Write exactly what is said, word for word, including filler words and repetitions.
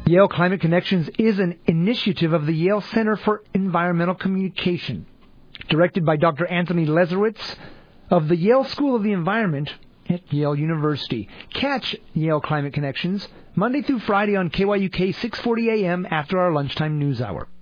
Yale Climate Connections is an initiative of the Yale Center for Environmental Communication, directed by Doctor Anthony Leserowitz of the Yale School of the Environment at Yale University. Catch Yale Climate Connections Monday through Friday on K Y U K six forty A M after our lunchtime news hour.